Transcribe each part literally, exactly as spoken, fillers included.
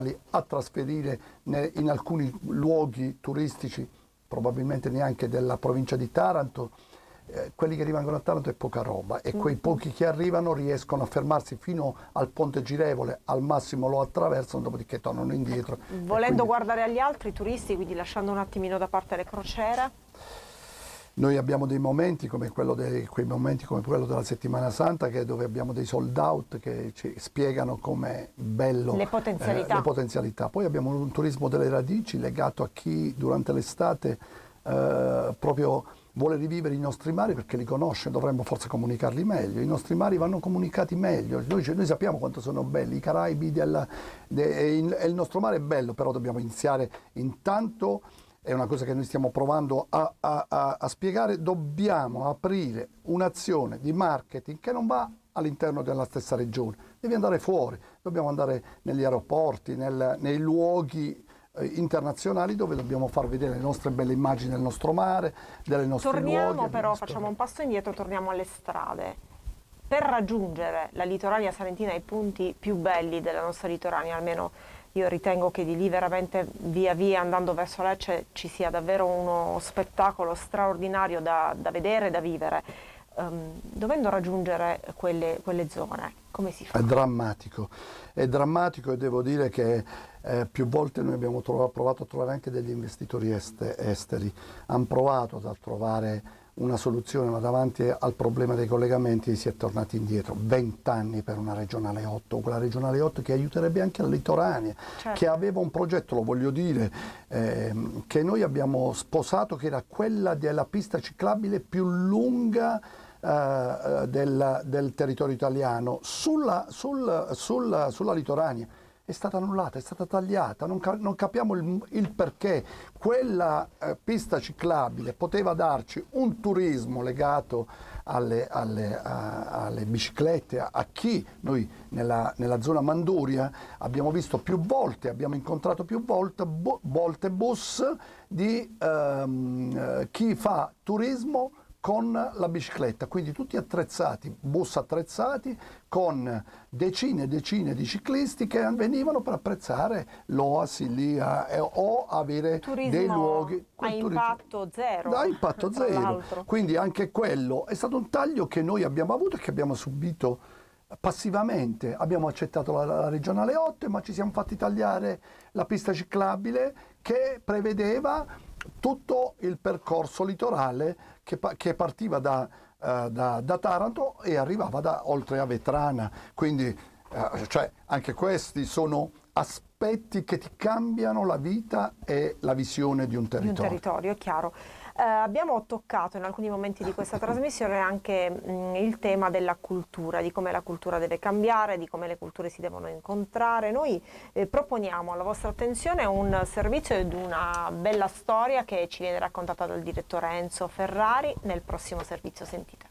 a trasferire in alcuni luoghi turistici, probabilmente neanche della provincia di Taranto. Eh, quelli che rimangono a Taranto è poca roba e quei pochi che arrivano riescono a fermarsi fino al ponte girevole, al massimo lo attraversano, dopodiché tornano indietro. Ecco, volendo quindi... guardare agli altri turisti, quindi lasciando un attimino da parte le crociere? Noi abbiamo dei momenti come quello dei, quei momenti come quello della Settimana Santa, che dove abbiamo dei sold out che ci spiegano com'è bello le potenzialità. Eh, le potenzialità. Poi abbiamo un turismo delle radici legato a chi durante l'estate eh, proprio vuole rivivere i nostri mari perché li conosce, dovremmo forse comunicarli meglio. I nostri mari vanno comunicati meglio. Noi, noi sappiamo quanto sono belli i Caraibi, del, de, il, il nostro mare è bello, però dobbiamo iniziare intanto. È una cosa che noi stiamo provando a, a, a, a spiegare, dobbiamo aprire un'azione di marketing che non va all'interno della stessa regione, deve andare fuori, dobbiamo andare negli aeroporti, nel, nei luoghi eh, internazionali dove dobbiamo far vedere le nostre belle immagini del nostro mare, delle nostre Torniamo luoghi, però, nostre... facciamo un passo indietro, torniamo alle strade. Per raggiungere la litorania salentina, i punti più belli della nostra litorania, almeno io ritengo che di lì veramente via via andando verso Lecce ci sia davvero uno spettacolo straordinario da, da vedere e da vivere. Um, dovendo raggiungere quelle, quelle zone, come si fa? È drammatico, è drammatico e devo dire che eh, più volte noi abbiamo trovato, provato a trovare anche degli investitori este, esteri, hanno provato a trovare una soluzione, ma davanti al problema dei collegamenti si è tornati indietro. vent'anni per una regionale otto, quella regionale otto che aiuterebbe anche la litoranea, certo. Che aveva un progetto, lo voglio dire, ehm, che noi abbiamo sposato, che era quella della pista ciclabile più lunga eh, del, del territorio italiano, sulla, sul, sul, sulla litoranea. È stata annullata, è stata tagliata, non, non capiamo il, il perché. Quella eh, pista ciclabile poteva darci un turismo legato alle, alle, a, alle biciclette, a, a chi noi nella, nella zona Manduria abbiamo visto più volte, abbiamo incontrato più volte, bo, volte bus di ehm, chi fa turismo con la bicicletta, quindi tutti attrezzati, bus attrezzati con decine e decine di ciclisti che venivano per apprezzare l'oasi lì a, eh, o avere turismo dei luoghi a impatto zero. Da impatto zero. Quindi anche quello è stato un taglio che noi abbiamo avuto e che abbiamo subito passivamente. Abbiamo accettato la, la regionale otto, ma ci siamo fatti tagliare la pista ciclabile che prevedeva tutto il percorso litorale che, che partiva da, uh, da, da Taranto e arrivava da, oltre a Vetrana. Quindi uh, cioè, anche questi sono aspetti che ti cambiano la vita e la visione di un territorio. Di un territorio, è chiaro. Eh, abbiamo toccato in alcuni momenti di questa trasmissione anche mh, il tema della cultura, di come la cultura deve cambiare, di come le culture si devono incontrare. Noi eh, proponiamo alla vostra attenzione un servizio di una bella storia che ci viene raccontata dal direttore Enzo Ferrari nel prossimo servizio. Sentite.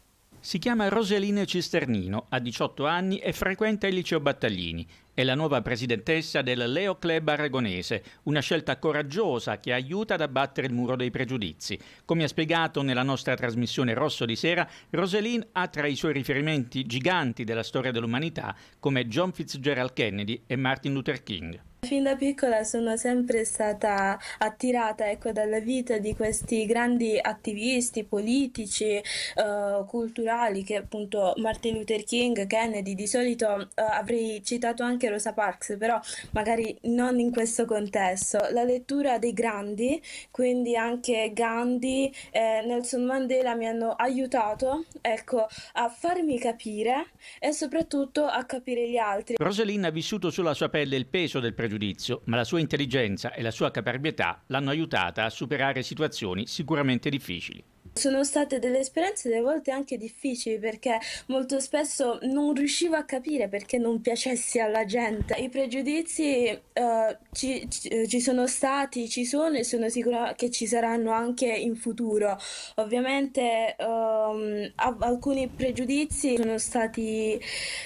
Si chiama Roseline Cisternino, ha diciotto anni e frequenta il liceo Battaglini. È la nuova presidentessa del Leo Club Aragonese, una scelta coraggiosa che aiuta ad abbattere il muro dei pregiudizi. Come ha spiegato nella nostra trasmissione Rosso di Sera, Roseline ha tra i suoi riferimenti giganti della storia dell'umanità come John Fitzgerald Kennedy e Martin Luther King. Fin da piccola sono sempre stata attirata, ecco, dalla vita di questi grandi attivisti politici, eh, culturali, che appunto Martin Luther King, Kennedy, di solito eh, avrei citato anche Rosa Parks, però magari non in questo contesto. La lettura dei grandi, quindi anche Gandhi e Nelson Mandela, mi hanno aiutato, ecco, a farmi capire e soprattutto a capire gli altri. Roseline ha vissuto sulla sua pelle il peso del pregiudizio, ma la sua intelligenza e la sua caparbietà l'hanno aiutata a superare situazioni sicuramente difficili. Sono state delle esperienze delle volte anche difficili, perché molto spesso non riuscivo a capire perché non piacessi alla gente. I pregiudizi eh, ci, ci, ci sono stati, ci sono e sono sicura che ci saranno anche in futuro. Ovviamente ehm, alcuni pregiudizi sono stati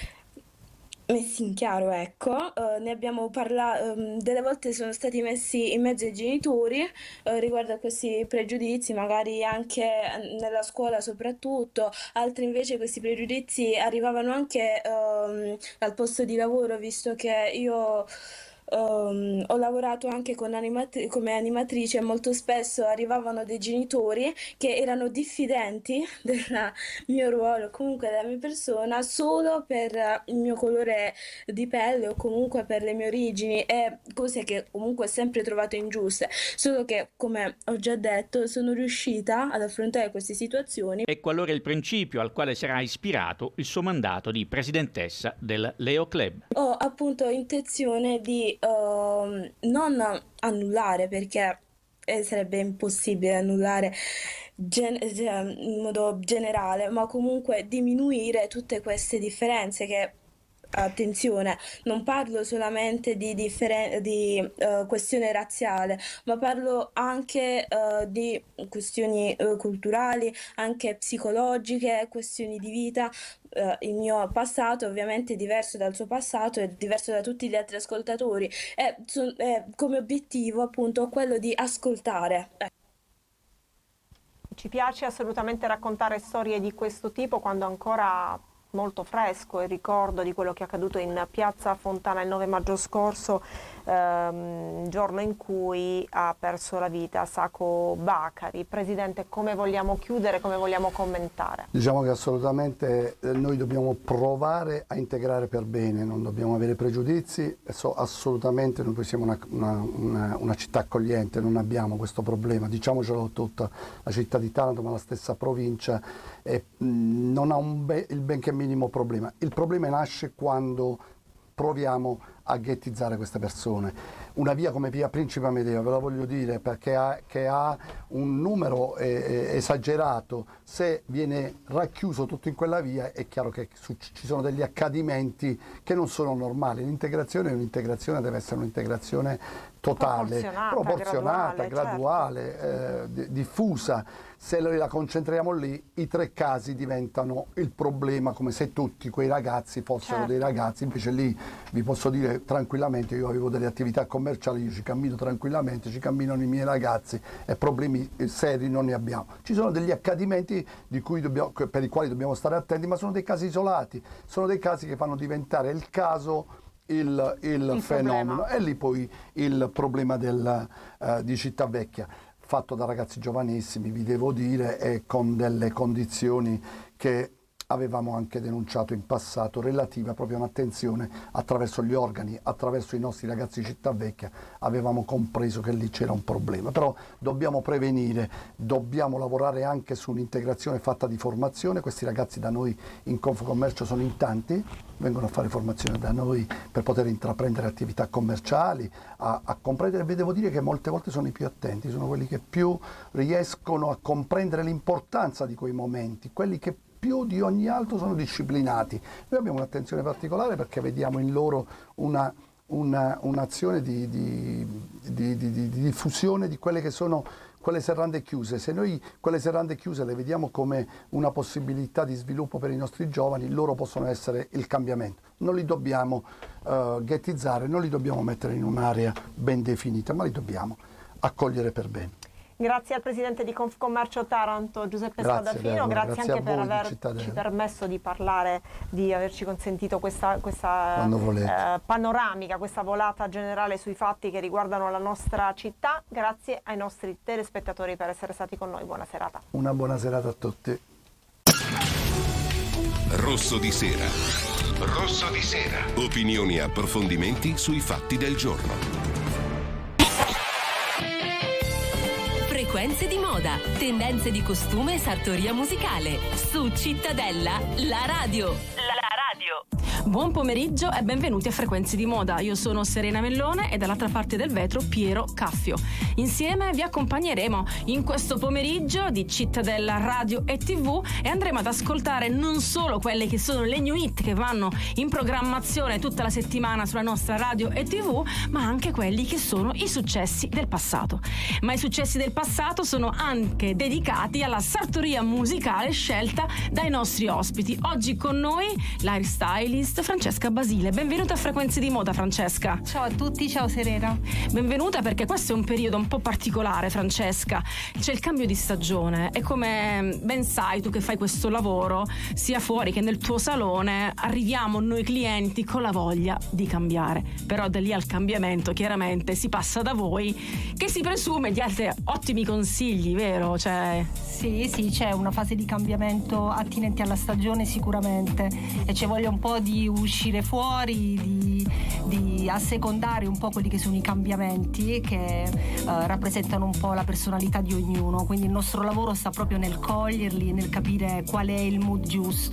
messi in chiaro, ecco, uh, ne abbiamo parlato, um, delle volte sono stati messi in mezzo ai genitori uh, riguardo a questi pregiudizi, magari anche nella scuola soprattutto, altri invece questi pregiudizi arrivavano anche um, al posto di lavoro, visto che io um, ho lavorato anche con animat- come animatrice e molto spesso arrivavano dei genitori che erano diffidenti del mio ruolo, comunque della mia persona, solo per il mio colore di pelle o comunque per le mie origini, e cose che comunque ho sempre trovato ingiuste, solo che, come ho già detto, sono riuscita ad affrontare queste situazioni. Ecco allora il principio al quale sarà ispirato il suo mandato di presidentessa del Leo Club. Ho appunto intenzione di uh, non annullare, perché eh, sarebbe impossibile annullare gen- gen- in modo generale, ma comunque diminuire tutte queste differenze che, attenzione, non parlo solamente di, differen- di uh, questione razziale, ma parlo anche uh, di questioni uh, culturali, anche psicologiche, questioni di vita. Uh, il mio passato ovviamente è diverso dal suo passato, è diverso da tutti gli altri ascoltatori, e so- è come obiettivo appunto quello di ascoltare. Ci piace assolutamente raccontare storie di questo tipo quando ancora molto fresco il ricordo di quello che è accaduto in piazza Fontana il nove maggio scorso, ehm, giorno in cui ha perso la vita Sacco Bacari. Presidente, come vogliamo chiudere, come vogliamo commentare? Diciamo che assolutamente eh, noi dobbiamo provare a integrare per bene, non dobbiamo avere pregiudizi, so, assolutamente noi siamo una, una, una, una città accogliente, non abbiamo questo problema, diciamocelo tutta la città di Taranto, ma la stessa provincia, eh, non ha un be- il benché minimo problema. Il problema nasce quando proviamo a ghettizzare queste persone. Una via come via Principe Amedeo, ve la voglio dire, perché ha, che ha un numero eh, esagerato, se viene racchiuso tutto in quella via è chiaro che su, ci sono degli accadimenti che non sono normali. L'integrazione è un'integrazione, deve essere un'integrazione totale, proporzionata, proporzionata graduale, graduale, certo. eh, diffusa. Se noi la concentriamo lì, i tre casi diventano il problema, come se tutti quei ragazzi fossero certo. dei ragazzi. Invece lì vi posso dire tranquillamente, io avevo delle attività commerciali, io ci cammino tranquillamente, ci camminano i miei ragazzi e problemi seri non ne abbiamo. Ci sono degli accadimenti di cui dobbiamo, per i quali dobbiamo stare attenti, ma sono dei casi isolati, sono dei casi che fanno diventare il caso il, il, il fenomeno, problema. E lì poi il problema del, uh, di Cittavecchia, fatto da ragazzi giovanissimi, vi devo dire, e con delle condizioni che avevamo anche denunciato in passato, relativa proprio a un'attenzione attraverso gli organi, attraverso i nostri ragazzi di Cittavecchia, avevamo compreso che lì c'era un problema. Però dobbiamo prevenire, dobbiamo lavorare anche su un'integrazione fatta di formazione. Questi ragazzi da noi in Confcommercio sono in tanti, vengono a fare formazione da noi per poter intraprendere attività commerciali, a, a comprendere. Vi devo dire che molte volte sono i più attenti, sono quelli che più riescono a comprendere l'importanza di quei momenti, quelli che più di ogni altro sono disciplinati. Noi abbiamo un'attenzione particolare perché vediamo in loro una, una, un'azione di, di, di, di, di diffusione di quelle che sono quelle serrande chiuse. Se noi quelle serrande chiuse le vediamo come una possibilità di sviluppo per i nostri giovani, loro possono essere il cambiamento. Non li dobbiamo uh, ghettizzare, non li dobbiamo mettere in un'area ben definita, ma li dobbiamo accogliere per bene. Grazie al Presidente di Confcommercio Taranto, Giuseppe Grazie, Spadafino, Deborah, grazie, grazie anche per averci permesso di parlare, di averci consentito questa, questa eh, panoramica, questa volata generale sui fatti che riguardano la nostra città. Grazie ai nostri telespettatori per essere stati con noi, buona serata. Una buona serata a tutti. Rosso di sera. Rosso di sera. Opinioni e approfondimenti sui fatti del giorno. Frequenze di moda, tendenze di costume e sartoria musicale. Su Cittadella, la radio. La radio. Buon pomeriggio e benvenuti a Frequenze di Moda. Io sono Serena Mellone e dall'altra parte del vetro Piero Caffio. Insieme vi accompagneremo in questo pomeriggio di Cittadella Radio e tivù e andremo ad ascoltare non solo quelle che sono le new hit che vanno in programmazione tutta la settimana sulla nostra radio e tivù, ma anche quelli che sono i successi del passato. Ma i successi del passato sono anche dedicati alla sartoria musicale scelta dai nostri ospiti. Oggi con noi l'hairstylist stylist Francesca Basile. Benvenuta a Frequenze di Moda, Francesca. Ciao a tutti, ciao Serena. Benvenuta, perché questo è un periodo un po' particolare, Francesca. C'è il cambio di stagione e come ben sai tu che fai questo lavoro, sia fuori che nel tuo salone, arriviamo noi clienti con la voglia di cambiare. Però da lì al cambiamento chiaramente si passa da voi, che si presume diate ottimi consigli, vero? Cioè... Sì, sì, c'è una fase di cambiamento attinente alla stagione sicuramente, e c'è voglia un po' di uscire fuori, di, di assecondare un po' quelli che sono i cambiamenti che eh, rappresentano un po' la personalità di ognuno, quindi il nostro lavoro sta proprio nel coglierli, nel capire qual è il mood giusto.